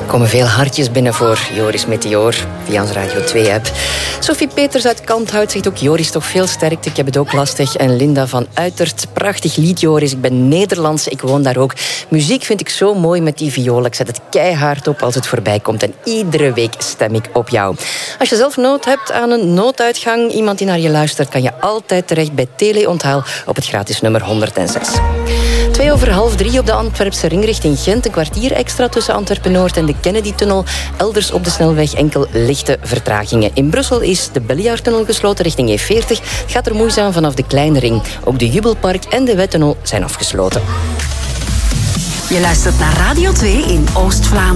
Er komen veel hartjes binnen voor Joris Meteor via onze Radio 2-app. Sophie Peters uit Kanthout zegt ook: Joris, toch veel sterkte, ik heb het ook lastig. En Linda van Uitert, prachtig lied Joris, ik ben Nederlands, ik woon daar ook. Muziek vind ik zo mooi met die viool, ik zet het keihard op als het voorbij komt. En iedere week stem ik op jou. Als je zelf nood hebt aan een nooduitgang, iemand die naar je luistert, kan je altijd terecht bij Tele-Onthaal op het gratis nummer 106. 2:02 op de Antwerpse ring richting Gent. Een kwartier extra tussen Antwerpen-Noord en de Kennedy-tunnel. Elders op de snelweg enkel lichte vertragingen. In Brussel is de Belliardtunnel gesloten richting E40. Het gaat er moeizaam vanaf de Kleine Ring. Ook de Jubelpark en de Wettunnel zijn afgesloten. Je luistert naar Radio 2 in Oost-Vlaanderen.